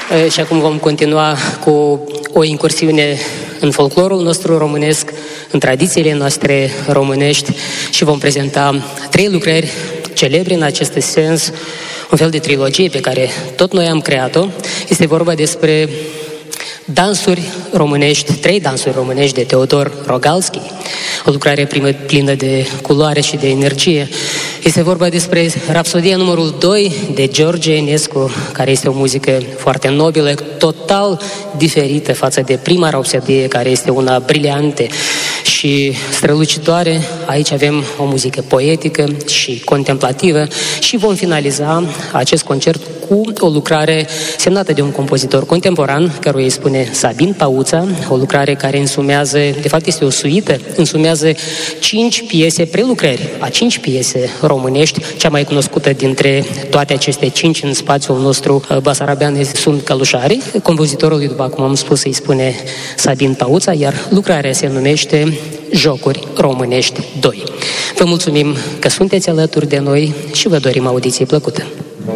Și acum vom continua cu o incursiune în folclorul nostru românesc, în tradițiile noastre românești și vom prezenta 3 lucrări celebre în acest sens, un fel de trilogie pe care tot noi am creat-o. Este vorba despre dansuri românești, 3 dansuri românești de Teodor Rogalski, o lucrare plină de culoare și de energie. Este vorba despre Rapsodia numărul 2 de George Enescu, care este o muzică foarte nobilă, total diferită față de prima Rapsodie, care este una briliantă și strălucitoare. Aici avem o muzică poetică și contemplativă și vom finaliza acest concert cu o lucrare semnată de un compozitor contemporan, căruia îi spune Sabin Pauța, o lucrare care însumează, de fapt este o suită, însumează 5 piese, prelucrări a 5 piese românești. Cea mai cunoscută dintre toate aceste 5 în spațiul nostru basarabean sunt Călușarii. Compozitorul, după cum am spus, îi spune Sabin Pauța, iar lucrarea se numește Jocuri Românești 2. Vă mulțumim că sunteți alături de noi și vă dorim audiție plăcută.